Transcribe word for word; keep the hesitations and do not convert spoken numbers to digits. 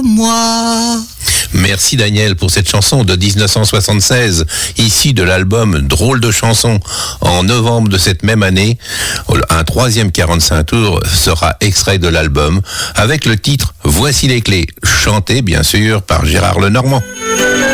moi. Merci Daniel pour cette chanson de dix-neuf cent soixante-seize, issue de l'album Drôle de chanson. En novembre de cette même année, un troisième quarante-cinq tours sera extrait de l'album avec le titre Voici les clés, chanté bien sûr par Gérard Lenormand.